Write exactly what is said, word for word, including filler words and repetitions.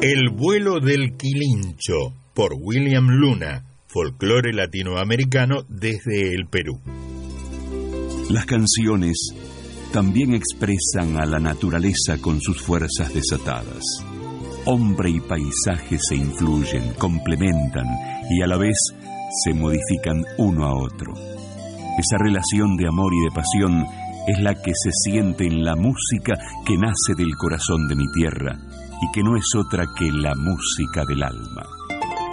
El vuelo del Quilincho, por William Luna, folclore latinoamericano desde el Perú. Las canciones también expresan a la naturaleza con sus fuerzas desatadas. Hombre y paisaje se influyen, complementan y a la vez se modifican uno a otro. Esa relación de amor y de pasión es la que se siente en la música que nace del corazón de mi tierra y que no es otra que la música del alma.